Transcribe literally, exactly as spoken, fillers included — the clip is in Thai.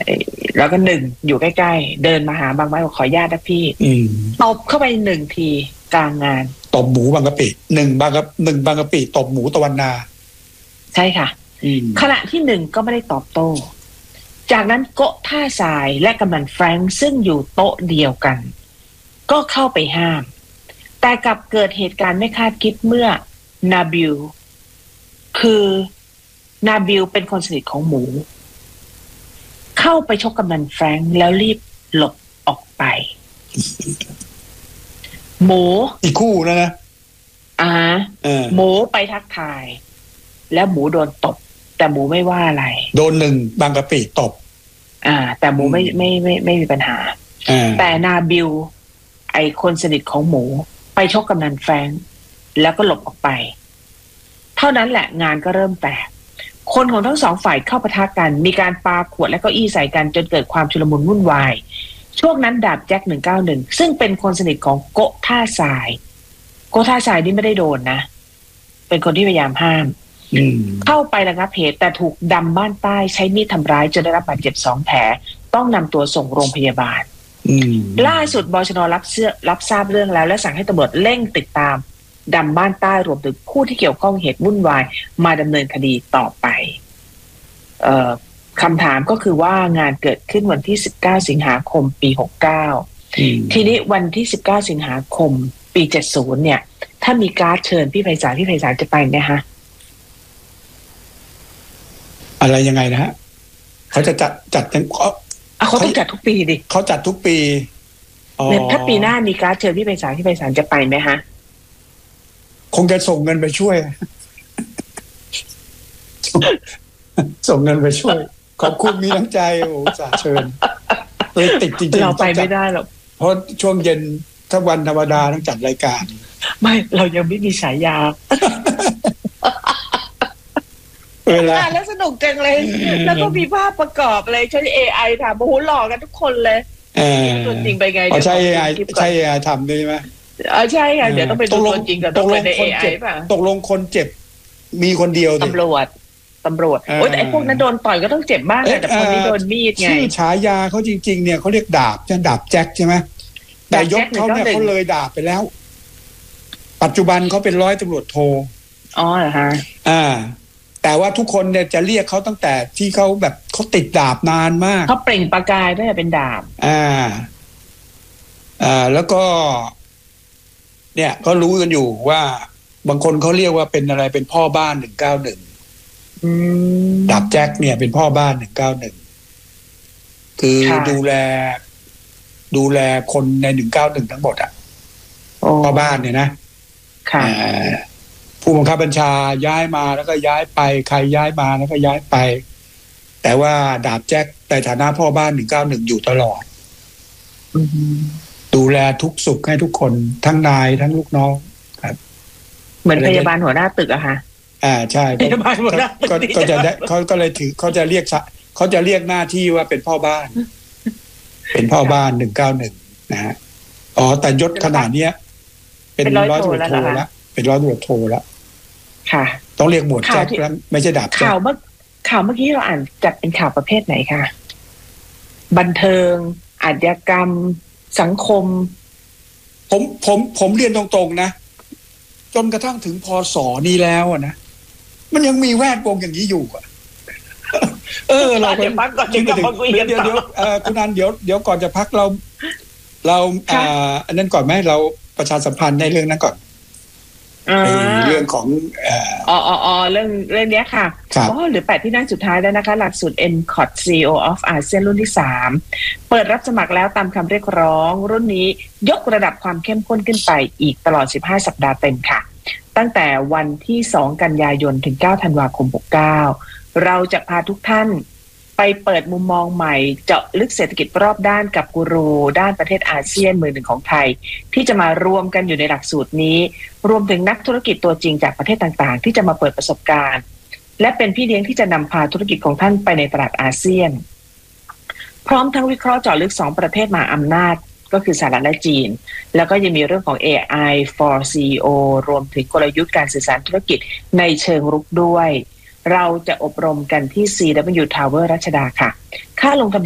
แล้วก็หนึ่งอยู่ใกล้ๆเดินมาหาบางไม้บอกขออนุญาตนะพี่ตบเข้าไปหนึ่งทีกลางงานตบหมูบางกะปิหนึ่งบางกะหนึ่งบางกะปิตบหมูตะวันนาใช่ค่ะขณะที่หนึ่งก็ไม่ได้ตอบโต้จากนั้นโกะท่าทรายและกำนันแฟรงค์ซึ่งอยู่โต๊ะเดียวกันก็เข้าไปห้ามแต่กลับเกิดเหตุการณ์ไม่คาดคิดเมื่อนาบิลคือนาบิลเป็นคนสนิทของหมูเข้าไปชกกำนันแฟรงค์แล้วรีบหลบออกไปหมูอีกคู่แล้วนะอ่าหมูไปทักทายแล้วหมูโดนตบแต่หมูไม่ว่าอะไรโดนหนึ่งบางกะปิตบอ่าแต่หมูไม่ไม่ไม่ไม่มีปัญหาแต่นาบิลไอคนสนิทของหมูไปชกกำนันแฟรงค์แล้วก็หลบออกไปเท่านั้นแหละงานก็เริ่มแตกคนของทั้งสองฝ่ายเข้าปะทะกันมีการปาขวดและเก้าอี้ใส่กันจนเกิดความชุลมุนวุ่นวายช่วงนั้นดาบแจ็คหนึ่งเก้าหนึ่งซึ่งเป็นคนสนิทของโกะท่าทรายโกะท่าทรายนี่ไม่ได้โดนนะเป็นคนที่พยายามห้ามเข้าไประงับเหตุแต่ถูกดำบ้านใต้ใช้มีดทำร้ายจนได้รับบาดเจ็บสองแผลต้องนำตัวส่งโรงพยาบาลล่าสุดบชน.รับเสื้อรับทราบเรื่องแล้วและสั่งให้ตำรวจเร่งติดตามดำบ้านใต้รวมถึงผู้ที่เกี่ยวข้องเหตุวุ่นวายมาดำเนินคดีต่อไปเอ่อคำถามก็คือว่างานเกิดขึ้นวันที่สิบเก้าสิงหาคมปีหกเก้าทีนี้วันที่สิบเก้าสิงหาคมปีเจ็ดสิบเนี่ยถ้ามีการ์ดเชิญพี่ไพศาลพี่ไพศาลจะไปไหมฮะอะไรยังไงนะฮะเขาจะจัดจัดกันเขาต้องจัดทุกปีดิเขาจัดทุกปีเนี่ยถ้าปีหน้ามีการ์ดเชิญพี่ไพศาลพี่ไพศาลจะไปไหมฮะคงจะส่งเงินไปช่วยส่งเงินไปช่วยขอบคุณมีน้ำใจโอ้สาเชิญเลยติดจริงๆเราไปไม่ได้หรอกเพราะช่วงเย็นถ้าวันธรรมดาต้องจัดรายการไม่เรายังไม่มีฉายาเวลาแล้วสนุกจังเลยแล้วก็มีภาพประกอบเลยใช้ เอ ไอ ทำโอ้โหหล่อกันทุกคนเลยตัวจริงไปไงเดี๋ยวใช้ เอ ไอ ใช้ เอ ไอ ทำด้วยไหมอ๋อใช่ค่ะเดี๋ยวต้องไปดูตัวจริงกับตกลงใน เอ ไอ ป่ะตกลงคนเจ็บมีคนเดียวตำรวจตำรวจโอ้แต่ไอ้พวกนั้นโดนต่อยก็ต้องเจ็บบ้างแต่คนนี้โดนมีดไงชื่อฉายาเขาจริงๆเนี่ยเขาเรียกดาบใช่ดาบแจ็คใช่ไหมแต่ยศเขาเนี่ยเขาเลยดาบไปแล้วปัจจุบันเขาเป็นร้อยตำรวจโทอ๋อเหรอฮะอ่าแต่ว่าทุกคนเนี่ยจะเรียกเขาตั้งแต่ที่เขาแบบเขาติดดาบนานมากเขาเปล่งประกายด้วยเป็นดาบอ่าอ่าแล้วก็เนี่ยก็รู้กันอยู่ว่าบางคนเขาเรียกว่าเป็นอะไรเป็นพ่อบ้านหนึ่งเก้าหนึ่งดาบแจ็คเนี่ยเป็นพ่อบ้านหนึ่งเก้าหนึ่งคือดูแลดูแลคนในหนึ่งเก้าหนึ่งทั้งหมดอ่ะพ่อบ้านเนี่ยนะค่ะผู้บังคับบัญชาย้ายมาแล้วก็ย้ายไปใครย้ายมาแล้วก็ย้ายไปแต่ว่าดาบแจ็คในฐานะพ่อบ้านหนึ่งเก้าหนึ่งอยู่ตลอดดูแลทุกสุขให้ทุกคนทั้งนายทั้งลูกน้องครับเหมือนพยาบาลหัวหน้าตึกอะค่ะอ่าใช่พยาบาลหัวหน้าตึกก็จะได้เขาก็เลยถือเขาจะเรียกเขาจะเรียกหน้าที่ว่าเป็นพ่อบ้านเป็นพ่อบ้านหนึ่งเก้าหนึ่งนะฮะอ๋อแต่ยศขนาดเนี้ยเป็นร้อยตำรวจโทแล้วเป็นร้อยตำรวจโทแล้วค่ะต้องเรียกหมวดแจ็คแล้วไม่ใช่ดาบข่าวเมื่อข่าวเมื่อกี้เราอ่านจัดเป็นข่าวประเภทไหนคะบันเทิงอาชญากรรมสังคมผมผมผมเรียนตรงๆนะจนกระทั่งถึงพศนี้แล้วอ่ะนะมันยังมีแวดวงอย่างนี้อยู่อ่ะเออเราเดี๋ยวพักก่อนจะกลับมาคุยกันเดี๋ยวเดี๋ยวเออคุณนันเดี๋ยวเดี๋ยวก่อนจะพักเราเราอ่าอันนั้นก่อนไหมเราประชาสัมพันธ์ในเรื่องนั้นก่อนเรื่องของอ๋ออ๋อเรื่องเรื่องนี้ค่ะอ๋อหรือแปดที่นั่งสุดท้ายแล้วนะคะหลักสูตร เอ็ม ซี โอ ที ซี อี โอ of อาเซียนรุ่นที่สามเปิดรับสมัครแล้วตามคำเรียกร้องรุ่นนี้ยกระดับความเข้มข้นขึ้นไปอีกตลอดสิบห้าสัปดาห์เต็มค่ะตั้งแต่วันที่สองกันยายนถึงเก้าธันวาคมหกเก้าเราจะพาทุกท่านไปเปิดมุมมองใหม่เจาะลึกเศรษฐกิจรอบด้านกับกูรูด้านประเทศอาเซียนมือหนึ่งของไทยที่จะมารวมกันอยู่ในหลักสูตรนี้รวมถึงนักธุรกิจตัวจริงจากประเทศต่างๆที่จะมาเปิดประสบการณ์และเป็นพี่เลี้ยงที่จะนำพาธุรกิจของท่านไปในตลาดอาเซียนพร้อมทั้งวิเคราะห์เจาะลึกสองประเทศมหาอำนาจก็คือสหรัฐและจีนแล้วก็ยังมีเรื่องของ เอ ไอ for ซี อี โอ รวมถึงกลยุทธ์การสื่อสารธุรกิจในเชิงรุกด้วยเราจะอบรมกันที่ ซี ดับเบิลยู Tower รัชดาค่ะค่าลงทะเบียน